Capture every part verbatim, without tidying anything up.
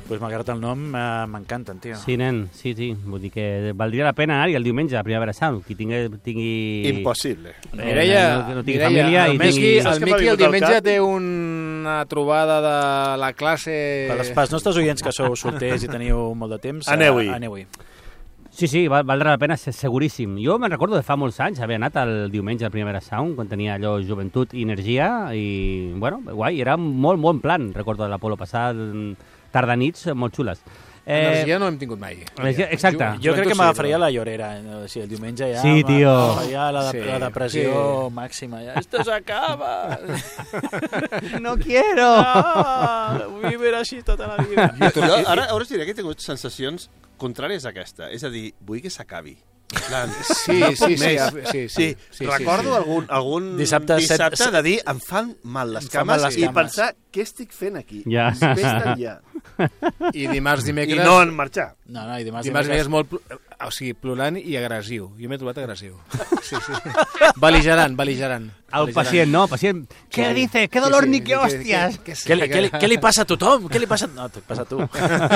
pues, malgrat el nom, eh, m'encanten, tio. Sí, nen, sí, sí. Vull dir que valdria la pena anar-hi el diumenge a Primavera Sound. Qui tingui... tingui... Impossible. Eh, Mireia, no, no tingui Mireia, família el i Miqui, tingui... el Miqui el diumenge té una trobada de la classe... Per als, pels nostres oients que sou solters i teniu molt de temps, aneu-hi. Aneu-hi. Sí, sí, val, valdrà la pena, seguríssim. Jo me'n recordo de fa molts anys, haver anat el diumenge a Primavera Sound, quan tenia allò joventut i energia, i, bueno, guai, era molt, molt en plan, recordo de l'Apolo passat, tardanits molt xules. Eh, energia no hem tingut mai. Energia, exacte. Jo, jo crec que m'agafaria la llorera. O sigui, el diumenge ja sí, tio. m'agafaria la, de, sí, la depressió sí. màxima. Ja, esto se acaba. No quiero. No, vull viure així tota la vida. Jo, ara, ara us diré que he tingut sensacions contràries a aquesta. És a dir, vull que s'acabi. Plan, sí, no sí, sí, sí, sí, sí, sí. Recordo sí. algun, algun dissabte, dissabte set, de dir em fan mal les cames, cames les i cames. pensar què estic fent aquí. Ja. ja. I dimarts, dimecres... I no en marxar. No, no, i dimarts, dimarts dimecres... és molt... O sigui, plorant i agressiu. Jo m'he trobat agressiu. Sí, sí. Beligerant, beligerant. El pacient, no? Pacient. Què sí. dice? Què dolor sí, ni què hòsties? Què, què, què, què, què li passa a tothom? Què li passa... No, et passa a tu.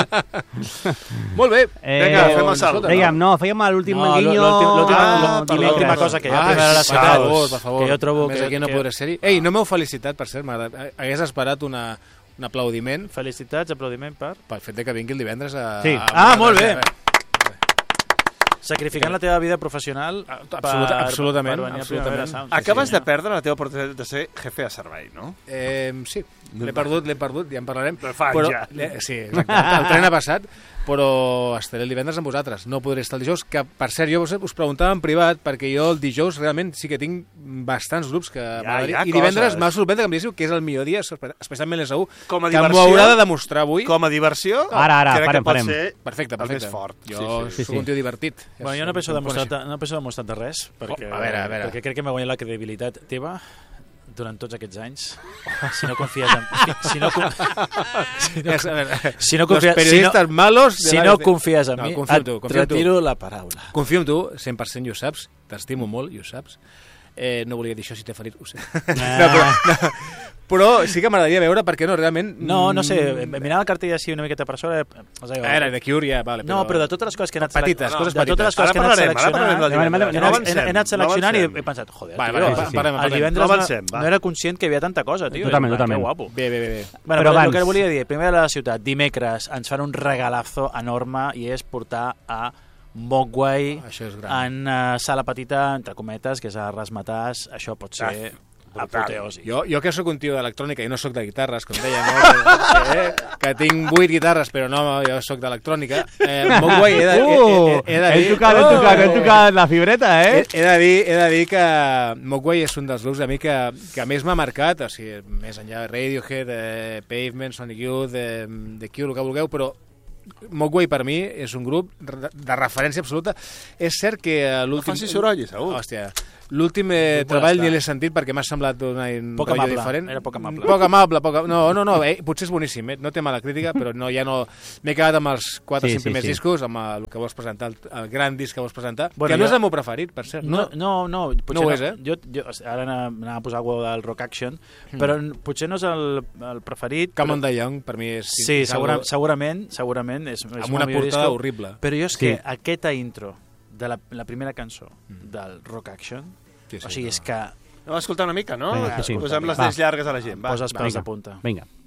Molt bé. Eh, Vinga, fem el salt. Dèiem, no, fèiem l'últim no, manguinyo... L'última cosa que hi ha ah, primer a la ciutat. Per favor, per favor. Que jo trobo Més que... aquí no que... podré ser-hi. Ei, no m'heu felicitat, per cert, hagués esperat una... un aplaudiment. Felicitats, aplaudiment per... Pel fet que vingui el divendres a... Sí. a... Ah, molt bé. Sacrificant la teva vida professional Absoluta, per, absolutament, per venir absolutament. a Sound. Acabes sí, de no? perdre la teva oportunitat de ser jefe de servei, no? Eh, sí, l'he perdut, l'he perdut, ja en parlarem. Però fa però, ja. Sí, exacte. El tren ha passat, però estaré el divendres amb vosaltres. No podré estar el dijous, que per cert, jo us, us preguntava en privat, perquè jo el dijous realment sí que tinc bastants grups que ja, ja, i divendres m'ha sorprès que em diguéssiu que és el millor dia, especialment l'S U, com a que diversió, m'ho haurà de demostrar avui. Com a diversió, ara, ara, crec parem, que pot parem. ser perfecte, el perfecte. més fort. Jo sí, sí. soc sí, sí. un tio divertit. Bueno, jo no penso demostrar, no penso demostrar de res, perquè, oh, a veure, a veure. perquè crec que m'he guanyat la credibilitat teva durant tots aquests anys. Si no confies en... Si no, si no, si no confies, Los periodistes si no, malos... Si no confies en no, mi, confio et tu, confio retiro tu. la paraula. Confio en tu, cent per cent i ho saps, t'estimo molt i ho saps. Eh, no volia dir això si t'he ferit, ho sé. Ah. No, però, no, però sí que m'agradaria veure perquè no, realment... No, no sé, mirant el cartell així una miqueta per sobre... O sigui, era de Cure, ja, vale. Però... No, però de totes les coses que he anat... Petites, no, coses de petites. totes les coses ara que he anat seleccionant... He anat seleccionant i he pensat, joder, vale, tio, vale, sí, sí. parlem, el parlem. divendres no, no, avancem, no era conscient que hi havia tanta cosa, tio. Totalment, és, totalment. Que guapo. Bé, bé, bé. Bueno, però però abans... el que volia dir, primer de la ciutat, dimecres ens fan un regalazo enorme i és portar a Mogwai en uh, sala petita, entre cometes, que és a Rasmatàs. Això pot ser apoteosi. Jo, jo que sóc un tio d'electrònica i no sóc de guitarres, com deia, no? que, que, que tinc vuit guitarres, però no, jo sóc d'electrònica. Eh, Mogwai, he de, Uh, he, he, he de dir... Hem tocat, hem tocat, hem tocat la fibreta, eh? He, he, de dir, he de dir que Mogwai és un dels grups a mi que, que més m'ha marcat, o sigui, més enllà de Radiohead, de Pavement, Sonic Youth, de, de Cure, el que vulgueu, però Mogwai per mi és un grup de referència absoluta. És cert que l'últim... No facis soroll, segur. Hòstia, l'últim eh, treball ni l'he sentit perquè m'ha semblat un, un poc rotllo amable, diferent. era poc amable. Poc amable, poc... No, no, no, eh, potser és boníssim, eh? No té mala crítica, però no, ja no... M'he quedat amb els quatre o Sí, cinc sí, primers sí. discos, amb el que vols presentar, el, el gran disc que vols presentar, Bueno, que no jo- és el meu preferit, per cert. No, no, no, potser No ho és, eh? Jo, jo, ara anava a posar alguna del Rock Action, però n- potser no és el, el preferit. Come però... on the Young, per mi és... Sí, és segura, algo- segurament, segurament és, és amb una millor portada disco, horrible. Però jo és Sí. que aquesta intro de la, la primera cançó del Rock Action, Sí, sí, o sigui, no. és que Anem a escoltar una mica, no? Vinga, sí. Posem les Va. dents llargues a la gent. Va. posa els pèls vinga. de punta. Vinga.